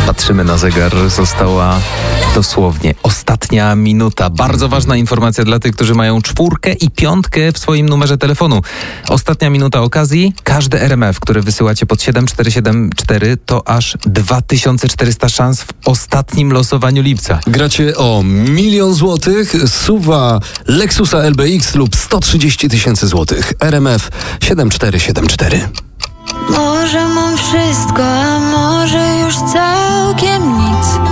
Patrzymy na zegar, została dosłownie ostatnia minuta. Bardzo ważna informacja dla tych, którzy mają 4 i 5 w swoim numerze telefonu. Ostatnia minuta okazji. Każde RMF, które wysyłacie pod 7474, to aż 2400 szans w ostatnim losowaniu lipca. Gracie o 1 000 000 złotych, SUV-a Lexusa LBX lub 130 000 złotych. RMF 7474. Może mam wszystko, a może już całkiem nic.